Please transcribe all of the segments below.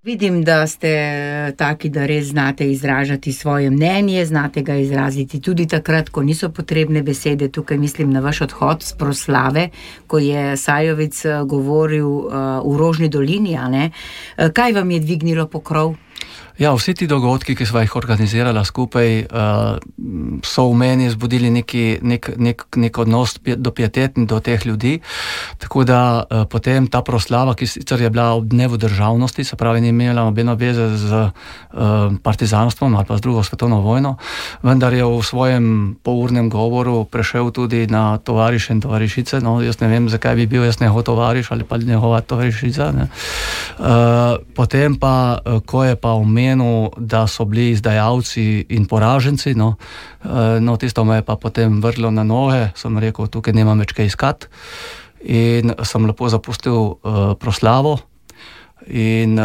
Vidim, da ste taki, da res znate izražati svoje mnenje, znate ga izraziti tudi takrat, ko niso potrebne besede. Tukaj mislim na vaš odhod z proslave, ko je Sajovic govoril v Rožni dolini, a ne? Kaj vam je dvignilo pokrov? Ja, vsi ti dogodki, ki sva jih organizirala skupaj, so v meni zbudili nek odnos do pieteten do teh ljudi, tako da potem ta proslava, ki sicer je bila ob dnevu državnosti, se pravi, ni imela nobene veze z partizanstvom ali pa z drugo svetovno vojno, vendar je v svojem polurnem govoru prešel tudi na tovariše in tovarišice. No, jaz ne vem, zakaj bi bil jaz njegov tovariš ali pa njegova tovarišica, ne. Potem pa, ko je pa da so bili izdajalci in poraženci, no, tisto me je pa potem vrlo na noge, sem rekel, tukaj nemam več kaj iskati in sem lepo zapustil proslavo in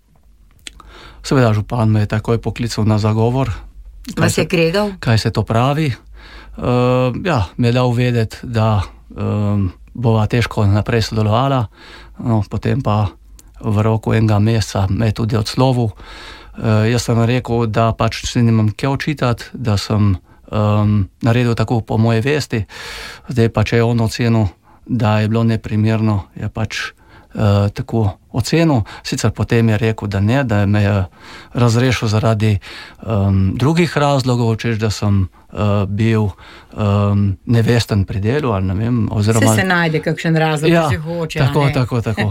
seveda župan me je takoj poklical na zagovor. Vas je kregal? Kaj se to pravi? Ja, mi je dal vedeti, da bova težko naprej sodelovala, no, potem pa v roku enega meseca me je tudi odslovil. Jaz sem rekel, da pač se nimam kaj očitati, da sem naredil tako po moje vesti. Zdaj pa, če je on ocenil, da je bilo neprimerno, je pač tako ocenil. Sicer potem je rekel, da ne, da me je razrešil zaradi drugih razlogov, češ da sem bil nevesten pri delu, ali ne vem, oziroma... Se najde kakšen razlog, ja, ki se hoče, tako.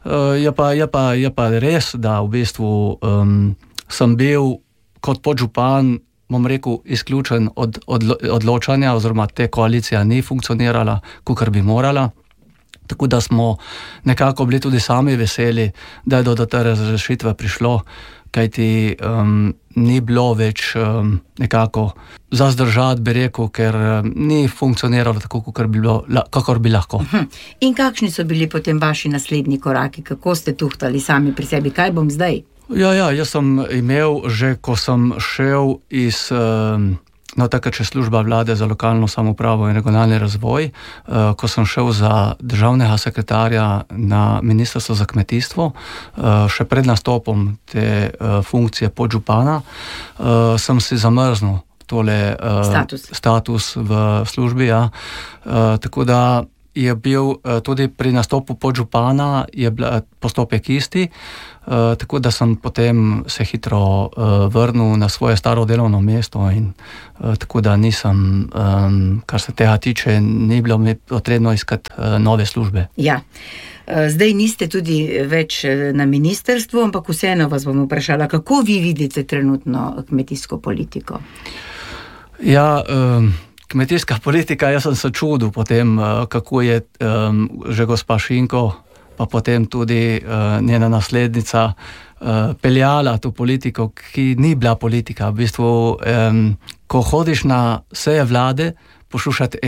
Je pa res, da v bistvu sem bil kot podžupan, bom rekel, izključen od odločanja, oziroma te koalicija ni funkcionirala, kakor bi morala. Tako da smo nekako bili tudi sami veseli, da je do te razrešitve prišlo, kajti ni bilo več nekako za zdržati, bi rekel, ker ni funkcioniralo tako, kakor bi lahko. In kakšni so bili potem vaši naslednji koraki? Kako ste tuhtali sami pri sebi? Kaj bom zdaj? Ja, jaz sem imel že, ko sem šel iz... takrat še služba vlade za lokalno samoupravo in regionalni razvoj, ko sem šel za državnega sekretarja na Ministrstvo za kmetijstvo, še pred nastopom te funkcije podžupana, sem si zamrznil tole status v službi, ja. Tako da je bil tudi pri nastopu podžupana je bil postopek isti, tako da sem potem se hitro vrnil na svoje staro delovno mesto in tako da nisem, kar se tega tiče, ni bilo mi potrebno iskati nove službe. Ja. Zdaj niste tudi več na ministrstvu, ampak vseeno vas bom vprašala, kako vi vidite trenutno kmetijsko politiko? Ja, kmetijska politika, jaz sem se čudil potem, kako je že gospa Šinko, pa potem tudi njena naslednica peljala to politiko, ki ni bila politika. V bistvu, ko hodiš na seje vlade, poslušati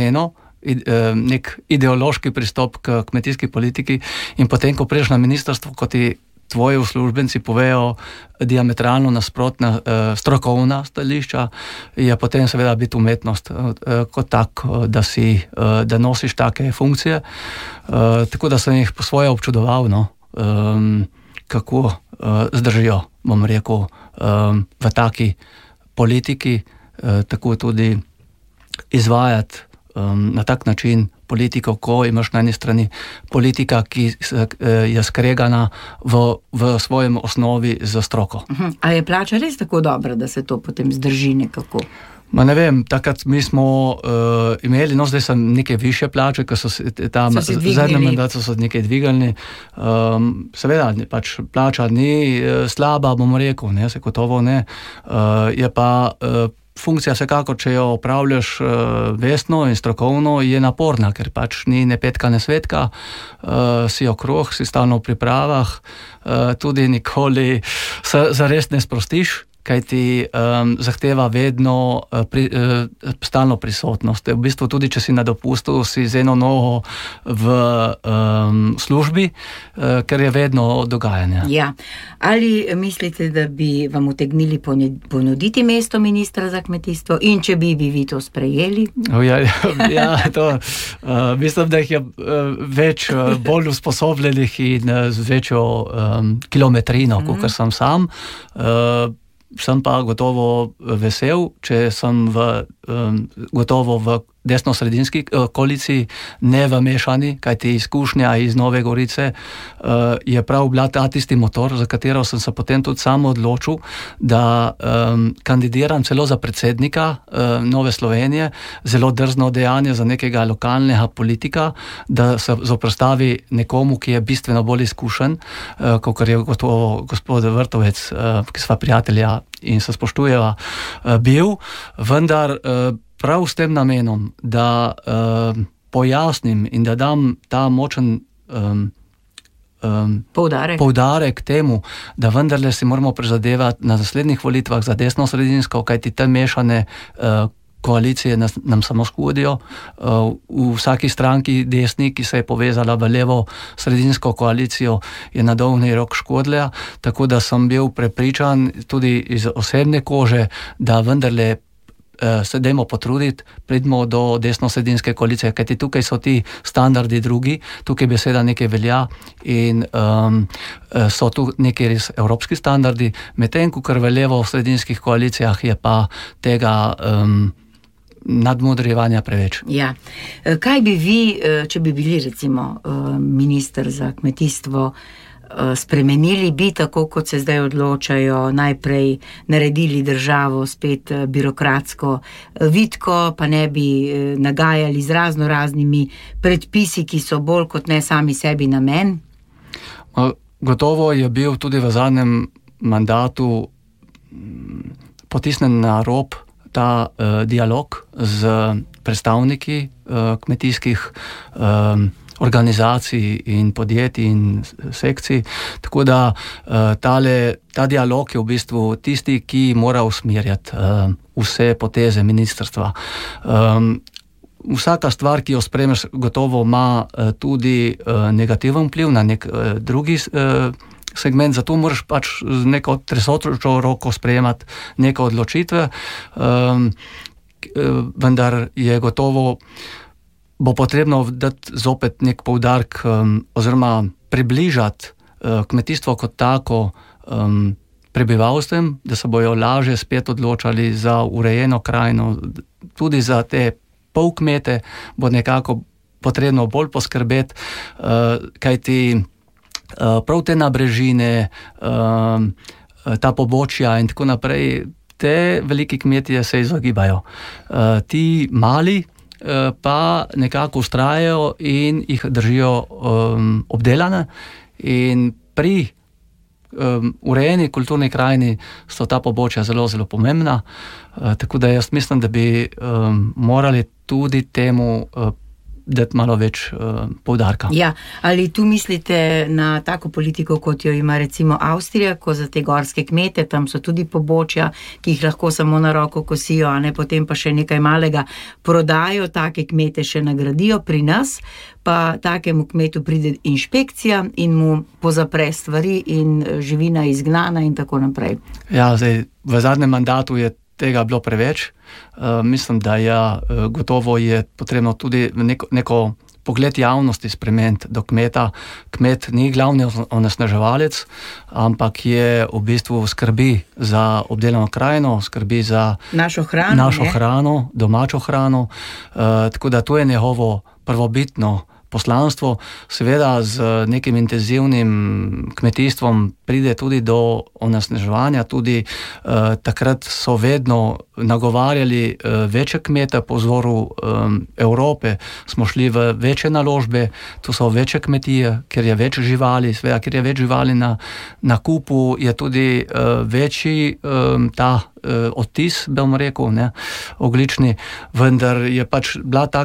nek ideološki pristop k kmetijski politiki in potem, ko priješ na ministrstvo, ko ti tvoji uslužbenci povejo diametralno nasprotna strokovna stališča, je potem seveda biti umetnost kot tak, da nosiš take funkcije. Tako da sem jih po svoje občudoval, no, kako zdržijo, bom rekel, v taki politiki, tako tudi izvajati na tak način politiko, ko imaš na eni strani politika, ki je skregana v svojem osnovi za stroko. A je plača res tako dobra, da se to potem zdrži nekako? Ma ne vem, takrat mi smo imeli, no zdaj sem neke više plače, ko so tam zadnjem mandatu so nekaj dvigali. Seveda, pač plača ni slaba, bomo rekel, ne, se gotovo ne. Je pa funkcija vsekakor, če jo opravljaš vestno in strokovno, je naporna, ker pač ni ne petka, ne svetka, si okrog, si stalno v pripravah, tudi nikoli se zares ne sprostiš, kajti zahteva vedno stalno prisotnost. V bistvu tudi, če si na dopustu, si z eno nogo v službi, ker je vedno dogajanje. Ja. Ali mislite, da bi vam utegnili ponuditi mesto ministra za kmetijstvo in če bi vi to sprejeli? Mislim, da jih je več bolj usposobljenih in z večjo kilometrino, kot sem sam. Sem pa gotovo vesel, če sem gotovo v desno-sredinski koaliciji, ne v mešani, kajti izkušnja iz Nove Gorice je prav bila ta tisti motor, za katero sem se potem tudi sam odločil, da kandidiram celo za predsednika Nove Slovenije, zelo drzno dejanje za nekega lokalnega politika, da se zoprstavi nekomu, ki je bistveno bolj izkušen, kakor je gotovo gospod Vrtovec, ki sva prijatelja in se spoštujeva, bil, vendar prav s tem namenom, da pojasnim in da dam ta močen poudarek temu, da vendarle si moramo prizadevati na naslednjih volitvah za desno-sredinsko, kajti te mešane koalicije nam samo škodijo. V vsaki stranki desni, ki se je povezala v levo-sredinsko koalicijo, je na dolgi rok škodila, tako da sem bil prepričan tudi iz osebne kože, da vendarle se dajmo potruditi, pridimo do desno-sredinske koalicije, kajti tukaj so ti standardi drugi, tukaj beseda nekaj velja in so tu neki res evropski standardi, medtem ko v levo-sredinskih koalicijah je pa tega nadmudrjevanja preveč. Ja. Kaj bi vi, če bi bili recimo minister za kmetijstvo, spremenili bi, tako kot se zdaj odločajo, najprej naredili državo spet birokratsko vitko, pa ne bi nagajali z raznimi predpisi, ki so bolj kot ne sami sebi namen? Gotovo je bil tudi v zadnjem mandatu potisnen na rob ta dialog z predstavniki kmetijskih organizacij in podjetij in sekcij, tako da ta dialog je v bistvu tisti, ki mora usmerjati vse poteze ministrstva. Vsaka stvar, ki jo spremeš, gotovo ima tudi negativen vpliv na nek drugi segment, zato moraš pač z neko tresočo roko sprejemati neke odločitve, vendar je gotovo bo potrebno dati zopet nek poudarek oziroma približati kmetijstvo kot tako prebivalstvem, da se bojo lažje spet odločali za urejeno krajino. Tudi za te polkmete bo nekako potrebno bolj poskrbeti, kajti prav te nabrežine, ta pobočja in tako naprej, te veliki kmetije se izogibajo. Ti mali pa nekako ustrajajo in jih držijo obdelane in pri urejeni kulturni krajini so ta pobočja zelo, zelo pomembna, tako da jaz mislim, da bi morali tudi temu dati malo več poudarka. Ja, ali tu mislite na tako politiko, kot jo ima recimo Avstrija, ko za te gorske kmete, tam so tudi pobočja, ki jih lahko samo na roko kosijo, a ne potem pa še nekaj malega prodajo, take kmete še nagradijo, pri nas pa takemu kmetu pride inšpekcija in mu pozapre stvari in živina izgnana in tako naprej. Ja, zdaj, v zadnjem mandatu je tega bilo preveč. Mislim, da gotovo je potrebno tudi neko pogled javnosti spremeniti do kmeta. Kmet ni glavni onesnaževalec, ampak je v bistvu skrbi za obdelano krajino, skrbi za našo hrano, domačo hrano. Tako da to je njegovo prvobitno poslanstvo. Seveda z nekim intenzivnim kmetijstvom pride tudi do onesnaževanja, tudi takrat so vedno nagovarjali večje kmete po vzoru Evrope, smo šli v večje naložbe, tu so večje kmetije, ker je več živali, seveda, ker je več živali na kupu, je tudi večji ta odtis, bomo rekel, ne, oglični, vendar je pač bila taka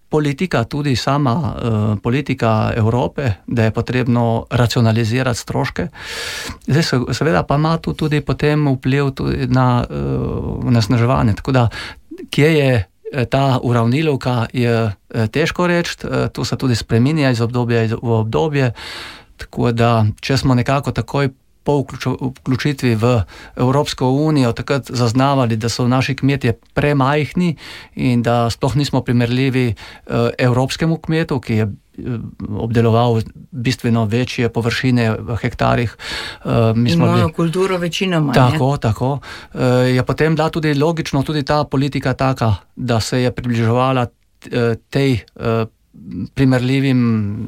politika, tudi sama politika Evrope, da je potrebno racionalizirati stroške. Zdaj seveda pa ima tu tudi potem vpliv tudi na onesnaževanje. Tako da, kje je ta uravnilovka, je težko reči, tu se tudi spreminja iz obdobja v obdobje, tako da, če smo nekako takoj po vključitvi v Evropsko unijo takrat zaznavali, da so naši kmetje premajhni in da sploh nismo primerljivi evropskemu kmetu, ki je obdeloval bistveno večje površine v hektarjih. In monokulturo večinoma. Tako. Je potem bila tudi logično tudi ta politika taka, da se je približevala tej primerljivim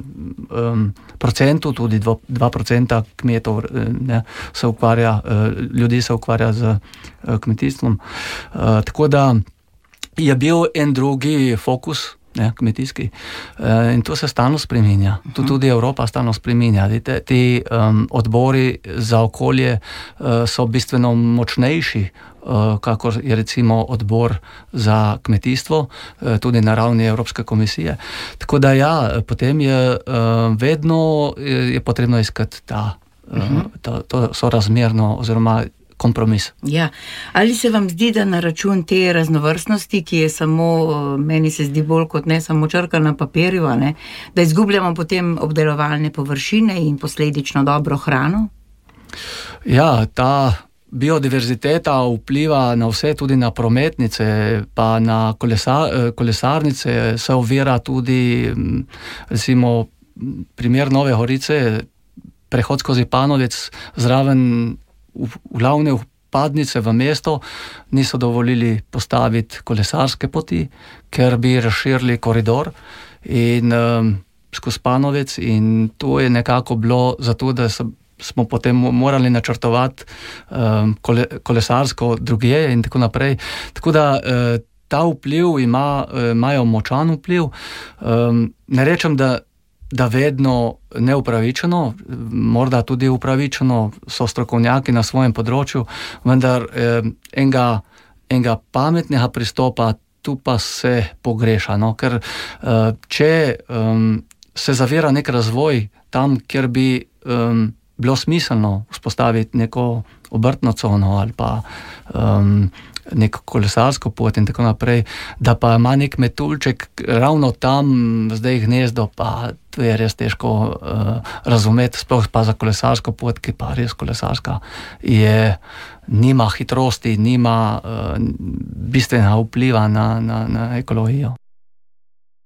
procentu, tudi 2% kmetov se ukvarja, ljudi se ukvarja z kmetijstvom. Tako da je bil en drugi fokus, kmetijski, in to se stalno spreminja. Tudi Evropa stalno spreminja. Ti odbori za okolje so bistveno močnejši, kakor je recimo odbor za kmetijstvo, tudi na ravni Evropske komisije. Tako da potem je vedno je potrebno iskati to sorazmerno oziroma kompromis. Ja. Ali se vam zdi, da na račun te raznovrstnosti, ki je samo, meni se zdi bolj kot ne samo črka na papirju, da izgubljamo potem obdelovalne površine in posledično dobro hrano? Ja, ta biodiverziteta vpliva na vse, tudi na prometnice, pa na kolesarnice, se ovira tudi, recimo, primer Nove Gorice, prehod skozi Panovec, zraven v glavne vpadnice v mesto niso dovolili postaviti kolesarske poti, ker bi razširili koridor in skozi Panovec, in to je nekako bilo zato, da smo potem morali načrtovati kolesarsko drugje in tako naprej. Tako da ta vpliv imajo močan vpliv. Ne rečem, da vedno neupravičeno, morda tudi upravičeno, so strokovnjaki na svojem področju, vendar enega pametnega pristopa tu pa se pogreša, ker če se zavira nek razvoj tam, kjer bi bilo smiselno vzpostaviti neko obrtno cono ali pa neko kolesarsko pot in tako naprej, da pa ima nek metuljček ravno tam zdaj gnezdo, pa to je res težko razumeti, sploh pa za kolesarsko pot, ki pa res kolesarska nima hitrosti, nima bistvenega vpliva na ekologijo.